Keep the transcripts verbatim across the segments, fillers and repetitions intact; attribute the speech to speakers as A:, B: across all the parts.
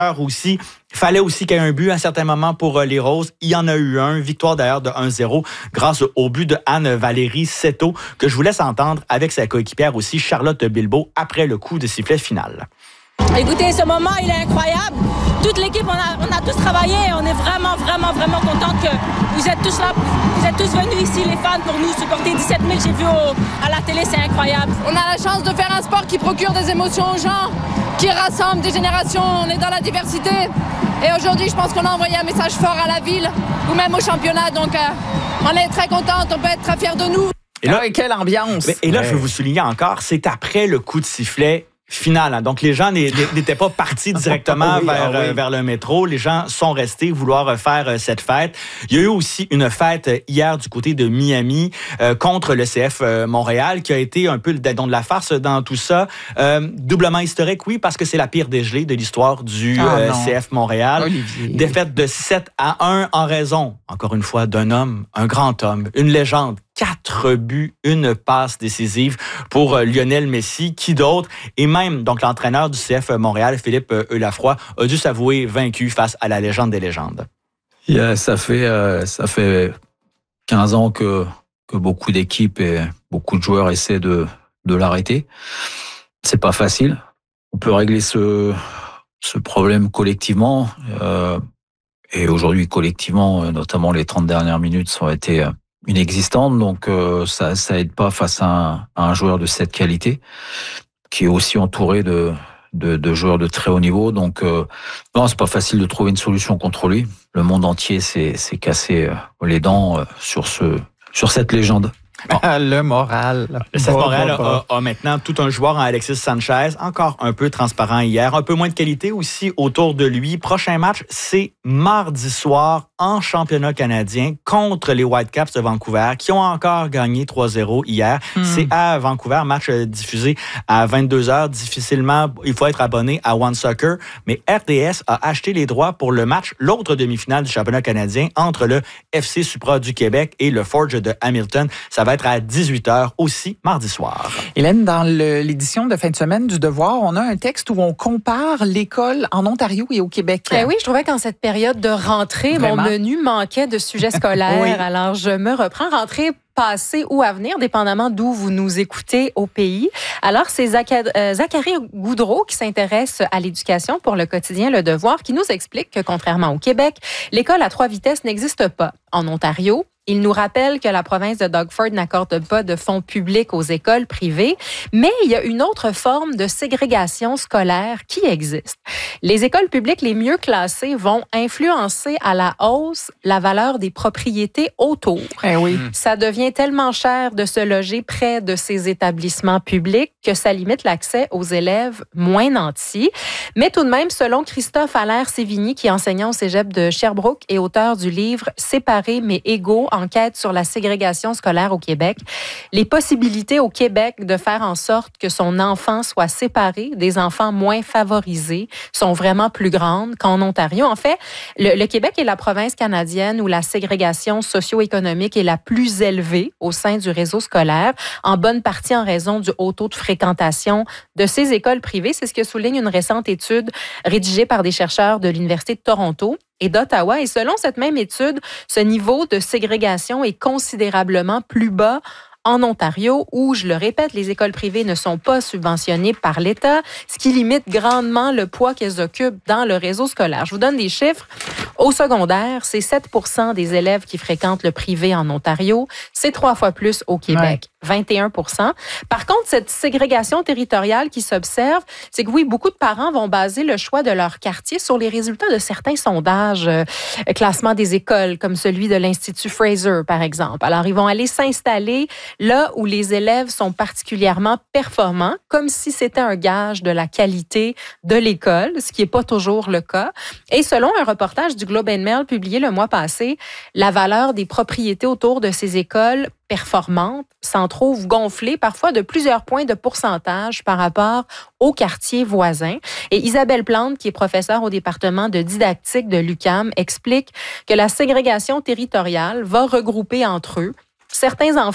A: aussi. Il fallait aussi qu'il y ait un but à un certain moment pour euh, les Roses. Il y en a eu un. Victoire d'ailleurs de un zéro grâce au but de Anne-Valérie Seto, que je vous laisse entendre avec sa coéquipière aussi, Charlotte Bilbao, après le coup de sifflet final.
B: Écoutez, ce moment, il est incroyable. Toute l'équipe, on a, on a tous travaillé. On est vraiment, vraiment, vraiment contente que vous êtes tous là. Vous êtes tous venus ici, les fans, pour nous supporter. dix-sept mille, j'ai vu au, à la télé, c'est incroyable.
C: On a la chance de faire un sport qui procure des émotions aux gens, qui rassemble des générations. On est dans la diversité. Et aujourd'hui, je pense qu'on a envoyé un message fort à la ville, ou même au championnat. Donc, euh, on est très contente. On peut être très fiers de nous.
D: Et là, ah oui, quelle ambiance!
A: Et là, ouais. Je veux vous souligner encore, c'est après le coup de sifflet final. Hein. Donc, les gens n'étaient pas partis directement oui, vers, ah oui. vers le métro. Les gens sont restés vouloir faire cette fête. Il y a eu aussi une fête hier du côté de Miami euh, contre le C F Montréal, qui a été un peu le dindon de la farce dans tout ça. Euh, doublement historique, oui, parce que c'est la pire dégelée de l'histoire du ah, euh, C F Montréal. Olivier. Défaite de sept à un en raison, encore une fois, d'un homme, un grand homme, une légende. Quatre buts, une passe décisive pour Lionel Messi. Qui d'autre? Et même, donc, l'entraîneur du C F Montréal, Philippe Eulafroy, a dû s'avouer vaincu face à la légende des légendes.
E: Yeah, ça fait, euh, ça fait quinze ans que, que beaucoup d'équipes et beaucoup de joueurs essaient de, de l'arrêter. C'est pas facile. On peut régler ce, ce problème collectivement. Euh, et aujourd'hui, collectivement, notamment les trente dernières minutes, ça a été inexistante, donc euh, ça ça aide pas face à un, à un joueur de cette qualité qui est aussi entouré de de, de joueurs de très haut niveau. Donc euh, non, c'est pas facile de trouver une solution contre lui. Le monde entier s'est s'est cassé les dents euh, sur ce sur cette légende.
D: Bon. Le moral.
A: Le C F Montréal a, a maintenant tout un joueur en Alexis Sanchez, encore un peu transparent hier, un peu moins de qualité aussi autour de lui. Prochain match, c'est mardi soir en championnat canadien contre les Whitecaps de Vancouver, qui ont encore gagné trois zéro hier. Mm. C'est à Vancouver, match diffusé à vingt-deux heures. Difficilement, il faut être abonné à One Soccer, mais R D S a acheté les droits pour le match, l'autre demi-finale du championnat canadien entre le F C Supra du Québec et le Forge de Hamilton. Ça va être à dix-huit heures aussi, mardi soir.
D: Hélène, dans le, l'édition de fin de semaine du Devoir, on a un texte où on compare l'école en Ontario et au Québec.
F: Eh oui, je trouvais qu'en cette période de rentrée, Vraiment? mon menu manquait de sujets scolaires. Oui. Alors, je me reprends. Rentrée passé ou à venir, dépendamment d'où vous nous écoutez au pays. Alors, c'est Zachary Goudreau qui s'intéresse à l'éducation pour le quotidien Le Devoir, qui nous explique que, contrairement au Québec, l'école à trois vitesses n'existe pas. En Ontario, il nous rappelle que la province de Doug Ford n'accorde pas de fonds publics aux écoles privées, mais il y a une autre forme de ségrégation scolaire qui existe. Les écoles publiques les mieux classées vont influencer à la hausse la valeur des propriétés autour.
D: Eh oui.
F: Ça devient tellement cher de se loger près de ces établissements publics que ça limite l'accès aux élèves moins nantis. Mais tout de même, selon Christophe Allaire-Sévigny, qui est enseignant au cégep de Sherbrooke et auteur du livre « Séparés mais égaux », enquête sur la ségrégation scolaire au Québec. Les possibilités au Québec de faire en sorte que son enfant soit séparé des enfants moins favorisés sont vraiment plus grandes qu'en Ontario. En fait, le, le Québec est la province canadienne où la ségrégation socio-économique est la plus élevée au sein du réseau scolaire, en bonne partie en raison du haut taux de fréquentation de ces écoles privées. C'est ce que souligne une récente étude rédigée par des chercheurs de l'Université de Toronto et d'Ottawa. Et selon cette même étude, ce niveau de ségrégation est considérablement plus bas en Ontario, où, je le répète, les écoles privées ne sont pas subventionnées par l'État, ce qui limite grandement le poids qu'elles occupent dans le réseau scolaire. Je vous donne des chiffres. Au secondaire, c'est sept pour cent des élèves qui fréquentent le privé en Ontario. C'est trois fois plus au Québec, ouais. vingt et un pour cent. Par contre, cette ségrégation territoriale qui s'observe, c'est que oui, beaucoup de parents vont baser le choix de leur quartier sur les résultats de certains sondages, euh, classement des écoles, comme celui de l'Institut Fraser, par exemple. Alors, ils vont aller s'installer là où les élèves sont particulièrement performants, comme si c'était un gage de la qualité de l'école, ce qui n'est pas toujours le cas. Et selon un reportage du Globe and Mail publié le mois passé, la valeur des propriétés autour de ces écoles performantes s'en trouve gonflée parfois de plusieurs points de pourcentage par rapport aux quartiers voisins. Et Isabelle Plante, qui est professeure au département de didactique de l'U Q A M, explique que la ségrégation territoriale va regrouper entre eux certains enfants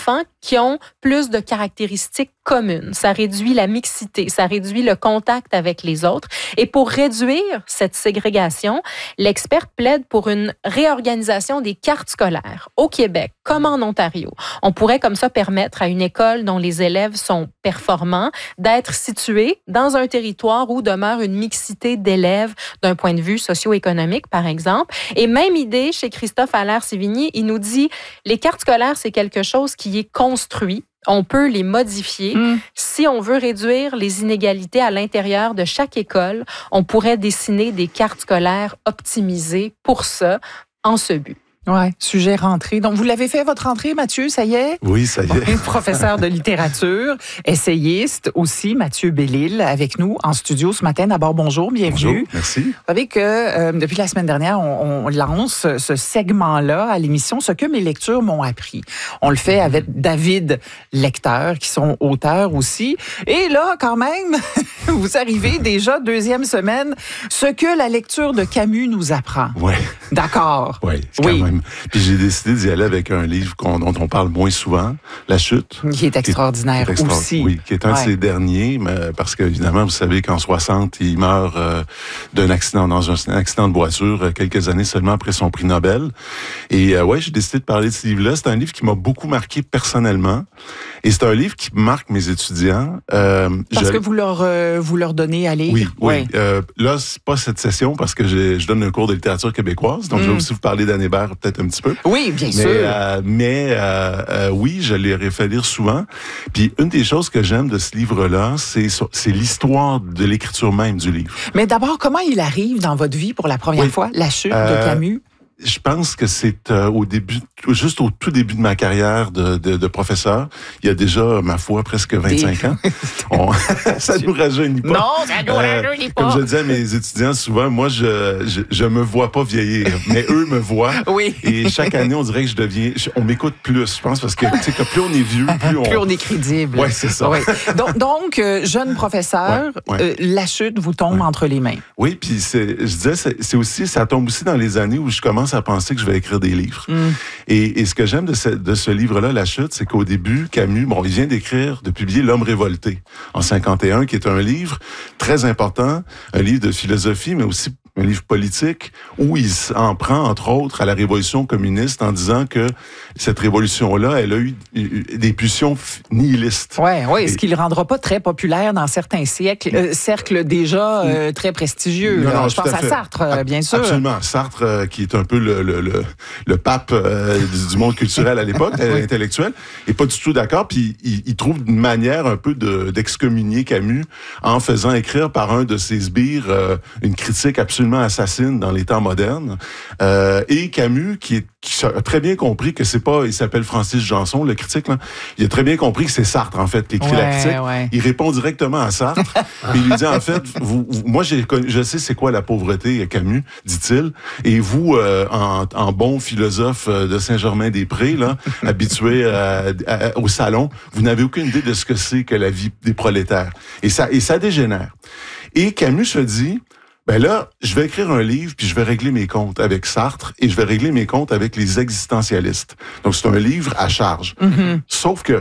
F: qui ont plus de caractéristiques communes. Ça réduit la mixité, ça réduit le contact avec les autres. Et pour réduire cette ségrégation, l'experte plaide pour une réorganisation des cartes scolaires au Québec, comme en Ontario. On pourrait comme ça permettre à une école dont les élèves sont performants d'être située dans un territoire où demeure une mixité d'élèves d'un point de vue socio-économique, par exemple. Et même idée chez Christophe Allaire-Sévigny, il nous dit les cartes scolaires, c'est quelque chose qui est construit. On peut les modifier. Mm. Si on veut réduire les inégalités à l'intérieur de chaque école, on pourrait dessiner des cartes scolaires optimisées pour ça, en ce but.
D: Oui, sujet rentrée. Donc, vous l'avez fait, votre rentrée, Mathieu, ça y est?
G: Oui, ça y est.
D: Bon, professeur de littérature, essayiste aussi, Mathieu Bellil, avec nous en studio ce matin. D'abord, bonjour, bienvenue.
G: Bonjour, merci.
D: Vous savez que euh, depuis la semaine dernière, on, on lance ce segment-là à l'émission, ce que mes lectures m'ont appris. On le fait avec David Lecteur, qui sont auteurs aussi. Et là, quand même, vous arrivez déjà, deuxième semaine, ce que la lecture de Camus nous apprend.
G: Oui.
D: D'accord.
G: Ouais, quand oui, quand même. Puis j'ai décidé d'y aller avec un livre qu'on, dont on parle moins souvent, La Chute.
D: Qui est extraordinaire
G: qui est, qui est extra-
D: aussi.
G: Oui, qui est un ouais. de ses derniers, mais parce qu'évidemment, vous savez qu'en soixante, il meurt euh, d'un accident, dans un accident de voiture, euh, quelques années seulement après son prix Nobel. Et euh, ouais, j'ai décidé de parler de ce livre-là. C'est un livre qui m'a beaucoup marqué personnellement. Et c'est un livre qui marque mes étudiants.
D: Euh, parce je... que vous leur, euh, vous leur donnez à lire?
G: Oui, oui. Ouais. Euh, là, c'est pas cette session parce que j'ai, je donne un cours de littérature québécoise, donc mm. je vais aussi vous parler d'Anne Hébert peut-être un petit peu.
D: Oui, bien
G: mais,
D: sûr.
G: Euh, mais euh, euh, oui, je l'ai fait lire souvent. Puis une des choses que j'aime de ce livre-là, c'est, c'est l'histoire de l'écriture même du livre.
D: Mais d'abord, comment il arrive dans votre vie pour la première oui. fois, La Chute euh, de Camus?
G: Je pense que c'est euh, au début, juste au tout début de ma carrière de, de, de professeur. Il y a déjà, ma foi, presque vingt-cinq ans. On, ça nous rajeunit pas.
D: Non, ça nous rajeunit pas.
G: Comme je dis à mes étudiants souvent, moi, je, je, je me vois pas vieillir, mais eux me voient.
D: Oui.
G: Et chaque année, on dirait que je deviens, je, on m'écoute plus, je pense, parce que, tu sais, que plus on est vieux, plus on...
D: Plus on est crédible.
G: Oui, c'est ça.
D: Oui. Donc, donc euh, jeune professeur, ouais, ouais. Euh, La Chute vous tombe ouais. entre les mains.
G: Oui, puis c'est, je disais, c'est, c'est aussi, ça tombe aussi dans les années où je commence à penser que je vais écrire des livres. Mm. Et, et ce que j'aime de ce, de ce livre-là, La Chute, c'est qu'au début, Camus, bon, il vient d'écrire, de publier L'Homme révolté en cinquante et un, qui est un livre très important, un livre de philosophie, mais aussi un livre politique, où il en prend, entre autres, à la révolution communiste en disant que cette révolution-là, elle a eu des pulsions nihilistes.
D: Oui, oui, et... ce qui ne le rendra pas très populaire dans certains siècles, euh, cercles déjà euh, très prestigieux. Non, non, je pense à, à Sartre, euh, bien sûr.
G: Absolument. Sartre, euh, qui est un peu le, le, le, le pape euh, du monde culturel à l'époque, oui. intellectuel, est pas du tout d'accord, puis il, il trouve une manière un peu de, d'excommunier Camus en faisant écrire par un de ses sbires euh, une critique absolument assassine dans les temps modernes. Euh, et Camus, qui, est, qui a très bien compris que c'est pas, il s'appelle Francis Janson, le critique, là, il a très bien compris que c'est Sartre, en fait, qui écrit ouais, la critique. Ouais. Il répond directement à Sartre. Puis il lui dit, en fait, vous, vous, moi, j'ai, je sais c'est quoi la pauvreté, Camus, dit-il, et vous, euh, en, en bon philosophe de Saint-Germain-des-Prés, là, habitué à, à, au salon, vous n'avez aucune idée de ce que c'est que la vie des prolétaires. Et ça, et ça dégénère. Et Camus se dit, ben là, je vais écrire un livre, puis je vais régler mes comptes avec Sartre, et je vais régler mes comptes avec les existentialistes. Donc, c'est un livre à charge. Mm-hmm. Sauf que,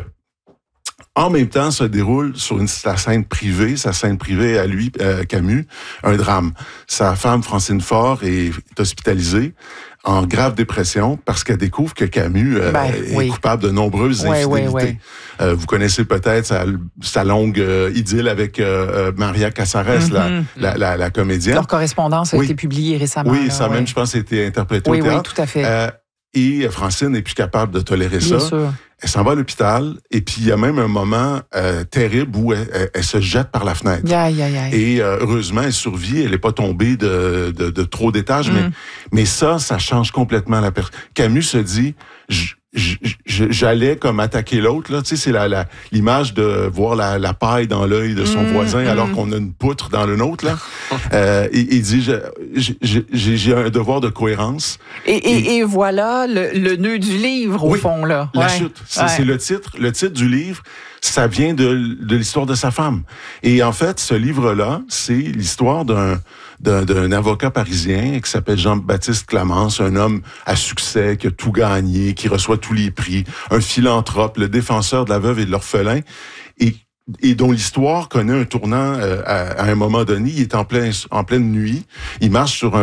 G: en même temps, se déroule sur une, sa scène privée, sa scène privée à lui, euh, Camus, un drame. Sa femme, Francine Faure, est hospitalisée en grave dépression parce qu'elle découvre que Camus euh, ben, est oui. coupable de nombreuses oui, infidélités. Oui, oui. Euh, vous connaissez peut-être sa, sa longue euh, idylle avec euh, Maria Casares, mm-hmm. la, la, la, la comédienne.
D: Leur correspondance a oui. été publiée récemment.
G: Oui, là, ça oui. même, je pense, a été interprété
D: oui,
G: au théâtre.
D: Oui, tout à fait.
G: Euh, et Francine n'est plus capable de tolérer Bien ça.
D: Sûr.
G: Elle s'en va à l'hôpital, et puis il y a même un moment euh, terrible où elle, elle, elle se jette par la fenêtre.
D: Aïe, aïe, aïe.
G: Et euh, heureusement, elle survit, elle n'est pas tombée de, de, de trop d'étages, mm. mais, mais ça, ça change complètement la personne. Camus se dit, j'allais comme attaquer l'autre, là. Tu sais, c'est la, la, l'image de voir la, la paille dans l'œil de son mmh, voisin mmh. alors qu'on a une poutre dans le nôtre, là. euh, il, il dit, je, j'ai, j'ai un devoir de cohérence.
D: Et, et, et, et voilà le, le nœud du livre, au
G: oui,
D: fond, là.
G: La
D: ouais.
G: chute. C'est,
D: ouais.
G: c'est le titre. Le titre du livre, ça vient de, de l'histoire de sa femme. Et en fait, ce livre-là, c'est l'histoire d'un, d'un, d'un avocat parisien qui s'appelle Jean-Baptiste Clamence, un homme à succès, qui a tout gagné, qui reçoit tous les prix, un philanthrope, le défenseur de la veuve et de l'orphelin, et et dont l'histoire connaît un tournant euh, à, à un moment donné. Il est en, plein, en pleine nuit, il marche sur un